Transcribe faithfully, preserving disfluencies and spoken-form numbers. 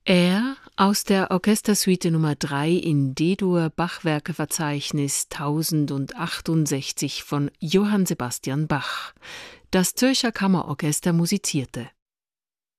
Er aus der Orchestersuite Nummer drei in D-Dur Bachwerkeverzeichnis tausendachtundsechzig von Johann Sebastian Bach. Das Zürcher Kammerorchester musizierte.